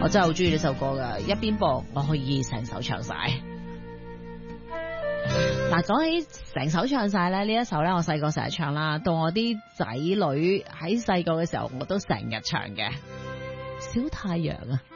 我真係好中意呢首歌噶，一邊播我可以成首唱晒。嗱，講起成首唱晒咧，呢一首咧我細個成日唱啦，到我啲仔女喺細個嘅時候，我都成日唱嘅。小太陽啊！